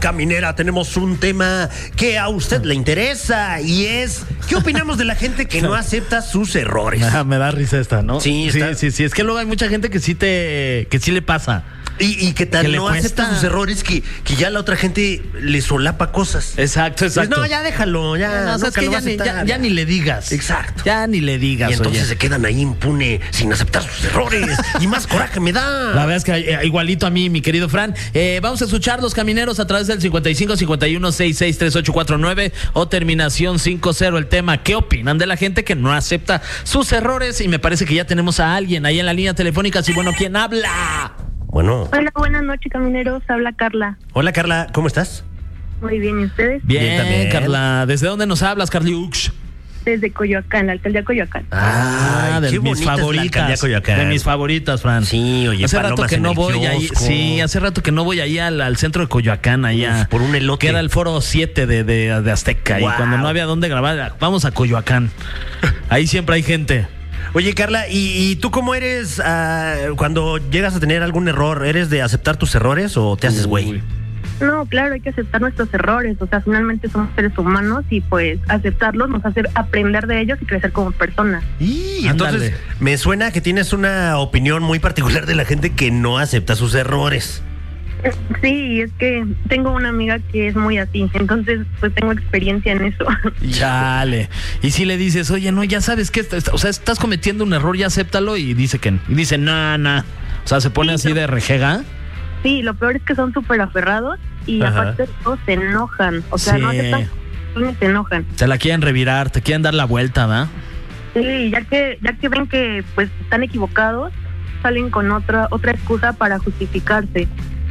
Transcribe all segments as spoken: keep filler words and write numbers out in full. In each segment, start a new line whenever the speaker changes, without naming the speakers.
Caminera, tenemos un tema que a usted le interesa y es, ¿qué opinamos de la gente que no acepta sus errores?
Ah, me da risa esta, ¿no?
Sí,
sí,
está...
sí, sí, es que luego hay mucha gente que sí te, que sí le pasa.
Y, y que tan
que
no acepta sus errores que, que ya la otra gente le solapa cosas.
Exacto, exacto.
Pues no, ya déjalo, ya.
No, no, es que ya, ni, ya, ya ni le digas.
Exacto.
Ya ni le digas.
Y entonces
oye.
se quedan ahí impune sin aceptar sus errores. Y más coraje me da.
La verdad es que eh, igualito a mí, mi querido Fran. Eh, vamos a escuchar Los Camineros a través del cincuenta y cinco cincuenta y uno sesenta y seis treinta y ocho cuarenta y nueve o terminación cincuenta. El tema, ¿qué opinan de la gente que no acepta sus errores? Y me parece que ya tenemos a alguien ahí en la línea telefónica. Sí, bueno, ¿quién habla?
Bueno.
Hola, buenas noches, camineros. Habla Carla.
Hola, Carla, ¿cómo estás?
Muy bien, ¿y ustedes?
Bien,
Bien, también.
Carla. ¿Desde dónde nos hablas, Carliux?
Desde Coyoacán, la alcaldía Coyoacán.
Ah,
Ay,
de
qué
mis
bonita es la alcaldía
favoritas.
Coyoacán.
De mis favoritas, Fran.
Sí, oye,
hace rato
palomas
que
en
no
el
voy ahí.
kiosco.
Sí, hace rato que no voy ahí al, al centro de Coyoacán, allá.
Uf, por un elote.
Que era el foro siete de, de, de Azteca.
Wow.
Y cuando no había dónde grabar, vamos a Coyoacán. Ahí siempre hay gente.
Oye, Carla, ¿y, y tú cómo eres uh, cuando llegas a tener algún error? ¿Eres de aceptar tus errores o te haces güey?
Uy.
No, claro, hay que aceptar nuestros errores. O sea, finalmente somos seres humanos y pues aceptarlos nos hace aprender de ellos y crecer como personas.
Y entonces
Ándale.
me suena que tienes una opinión muy particular de la gente que no acepta sus errores.
Sí, es que tengo una amiga que es muy así, entonces pues tengo experiencia en eso.
Chale. Y si le dices, oye, no, ya sabes que, o sea, estás cometiendo un error, ya acéptalo. Y dice que, y dice, no, no. O sea, se pone
Sí,
así
no.
de rejega.
Sí, lo peor es que son súper aferrados y
Ajá.
aparte de todo se enojan. O sea,
Sí.
no aceptan, se enojan.
Se la quieren revirar, te quieren dar la vuelta, ¿verdad?
Sí, ya que ya que ven que pues están equivocados, salen con otra otra excusa para justificarse.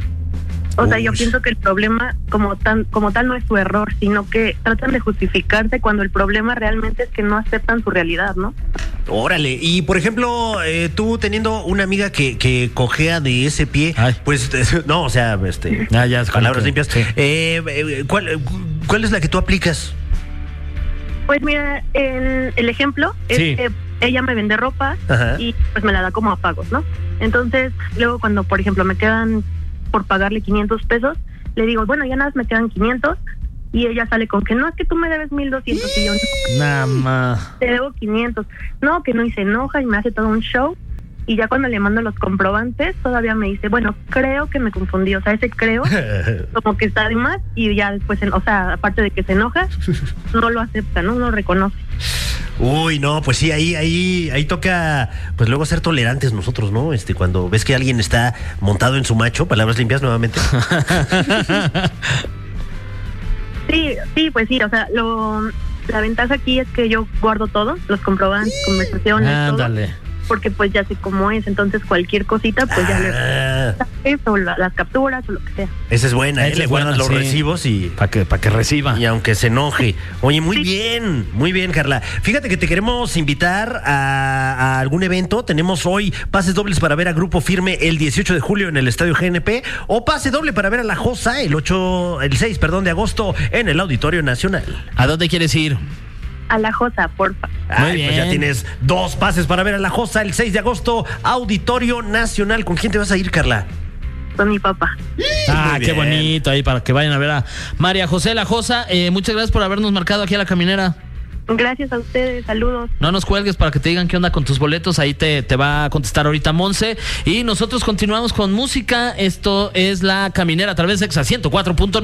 O sea,
Uy.
yo pienso que el problema como tan como tal no es su error, sino que tratan de justificarse cuando el problema realmente es que no aceptan su realidad, ¿no?
Órale, y por ejemplo, eh, tú teniendo una amiga que, que cojea de ese pie,
Ay.
pues, eh, no, o sea, este,
Ya, ya, es como
palabras
que-
limpias.
sí.
Eh, eh, ¿cuál, ¿Cuál es la que tú aplicas?
Pues mira, el, el ejemplo es
Sí.
que ella me vende ropa
Ajá.
y pues me la da como a pagos, ¿no? Entonces, luego cuando, por ejemplo, me quedan por pagarle quinientos pesos, le digo, bueno, ya nada más me quedan quinientos, y ella sale con que no, es que tú me debes mil doscientos, y yo, no,
Nada más.
te debo quinientos. No, que no, y se enoja y me hace todo un show, y ya cuando le mando los comprobantes, todavía me dice, bueno, creo que me confundí, o sea, ese creo, como que está de más, y ya después, o sea, aparte de que se enoja, no lo acepta, ¿no? No lo reconoce.
Uy, no, pues sí, ahí, ahí, ahí toca, pues luego ser tolerantes nosotros, ¿no? Este, cuando ves que alguien está montado en su macho, palabras limpias nuevamente.
Sí, sí, pues sí, o sea, lo, la ventaja aquí es que yo guardo todo, los comprobantes, conversaciones, todo,
Ándale.
porque pues ya sé cómo es, entonces cualquier cosita, pues ya le
Ah,
eso, la, las capturas o lo que sea.
esa es buena, ¿eh?
Esa
Le
es
guardas
buena,
los
sí.
recibos y...
Para que, pa que reciba.
Y aunque se enoje. Oye, muy
Sí.
bien, muy bien, Carla. Fíjate que te queremos invitar a, a algún evento. Tenemos hoy pases dobles para ver a Grupo Firme el dieciocho de julio en el Estadio G N P o pase doble para ver a La Josa el ocho, el seis, perdón, de agosto en el Auditorio Nacional.
¿A dónde quieres ir?
A la Josa, porfa.
Ay,
bien.
pues ya tienes dos pases para ver a La Josa el seis de agosto, Auditorio Nacional. ¿Con quién te vas a ir, Carla?
Con mi papá.
Ah,
Muy
qué
bien.
bonito ahí para que vayan a ver a María José La Josa. Eh, muchas gracias por habernos marcado aquí a La Caminera.
Gracias a ustedes, saludos.
No nos cuelgues para que te digan qué onda con tus boletos. Ahí te, te va a contestar ahorita Monse. Y nosotros continuamos con música. Esto es La Caminera a través de Exa ciento cuatro punto nueve.